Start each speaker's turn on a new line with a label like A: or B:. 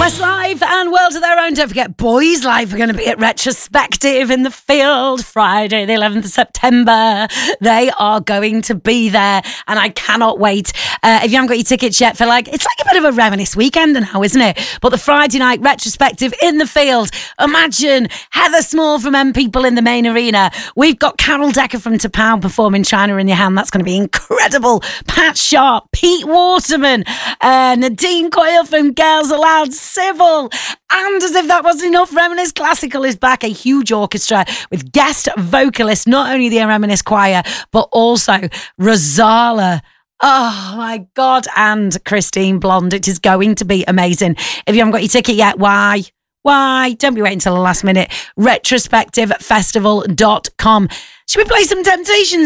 A: Westlife and World of Their Own. Don't forget, Boys Life are going to be at Retrospective in the Field Friday, the 11th of September. They are going to be there, and I cannot wait. If you haven't got your tickets yet, it's like a bit of a reminisce weekend now, isn't it? But the Friday night Retrospective in the Field. Imagine Heather Small from M People in the main arena. We've got Carol Decker from Tapao performing China in Your Hand. That's going to be incredible. Pat Sharp, Pete Waterman, Nadine Coyle from Girls Aloud, Civil, and as if that wasn't enough, Reminisce Classical is back, a huge orchestra with guest vocalists, not only the Reminisce Choir, but also Rosala. Oh my God, and Christine Blonde. It is going to be amazing. If you haven't got your ticket yet, why? Don't be waiting till the last minute. Retrospectivefestival.com. Should we play some Temptations?